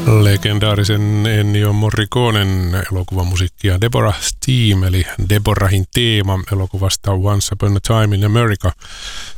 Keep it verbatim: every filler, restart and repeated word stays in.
Legendaarisen Ennio Morriconen elokuvamusiikkia Deborah's Theme eli Deborrahin teema elokuvasta Once Upon a Time in America